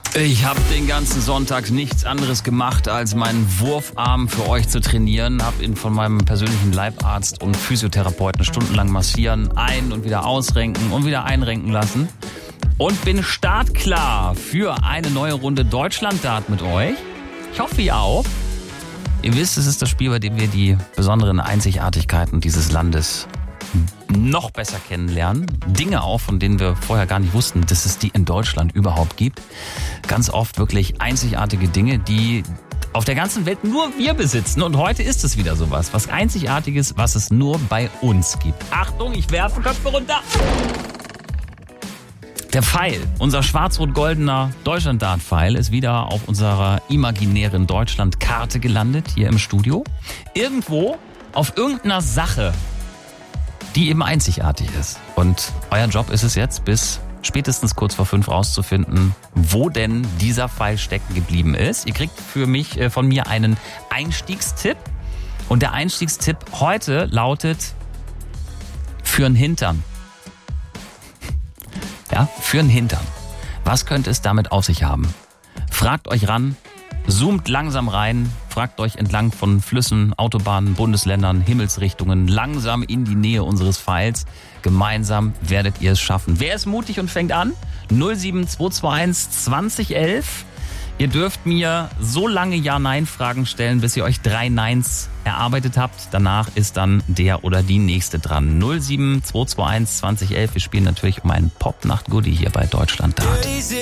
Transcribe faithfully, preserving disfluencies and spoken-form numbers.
Ich habe den ganzen Sonntag nichts anderes gemacht, als meinen Wurfarm für euch zu trainieren. Habe ihn von meinem persönlichen Leibarzt und Physiotherapeuten stundenlang massieren, ein- und wieder ausrenken und wieder einrenken lassen. Und bin startklar für eine neue Runde Deutschland-Dart mit euch. Ich hoffe, ihr auch. Ihr wisst, es ist das Spiel, bei dem wir die besonderen Einzigartigkeiten dieses Landes noch besser kennenlernen. Dinge auch, von denen wir vorher gar nicht wussten, dass es die in Deutschland überhaupt gibt. Ganz oft wirklich einzigartige Dinge, die auf der ganzen Welt nur wir besitzen. Und heute ist es wieder sowas. Was Einzigartiges, was es nur bei uns gibt. Achtung, ich werfe Köpfe runter. Der Pfeil, unser schwarz-rot-goldener Deutschland-Dart-Pfeil, ist wieder auf unserer imaginären Deutschland-Karte gelandet, hier im Studio. Irgendwo auf irgendeiner Sache, die eben einzigartig ist. Und euer Job ist es jetzt, bis spätestens kurz vor fünf rauszufinden, wo denn dieser Pfeil stecken geblieben ist. Ihr kriegt für mich, äh, von mir einen Einstiegstipp. Und der Einstiegstipp heute lautet für'n Hintern. Ja, für'n Hintern. Was könnte es damit auf sich haben? Fragt euch ran, zoomt langsam rein, fragt euch entlang von Flüssen, Autobahnen, Bundesländern, Himmelsrichtungen langsam in die Nähe unseres Pfeils. Gemeinsam werdet ihr es schaffen. Wer ist mutig und fängt an? null sieben zwei zwei eins zwanzig elf. Ihr dürft mir so lange Ja-Nein-Fragen stellen, bis ihr euch drei Neins erarbeitet habt. Danach ist dann der oder die Nächste dran. null sieben zwei zwei eins zwanzig elf. Wir spielen natürlich um einen Pop-Nacht-Goodie hier bei Deutschland Dart.